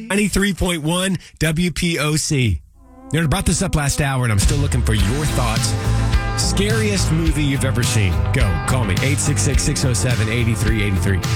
93.1 WPOC. I brought this up last hour, and I'm still looking for your thoughts. Scariest movie you've ever seen? Go, call me, 866-607-8383.